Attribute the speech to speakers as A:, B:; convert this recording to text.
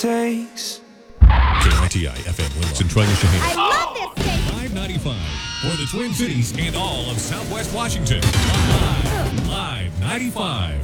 A: takes.
B: KITI FM Willow. Troy Shaheen.
C: I love this station.
B: 595 for the Twin Cities and all of Southwest Washington. Live 95.